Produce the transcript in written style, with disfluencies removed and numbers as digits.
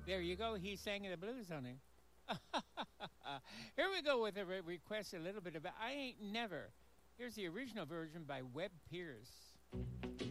There you go. He sang the blues on it. Here we go with a request a little bit about I Ain't Never. Here's the original version by Webb Pierce.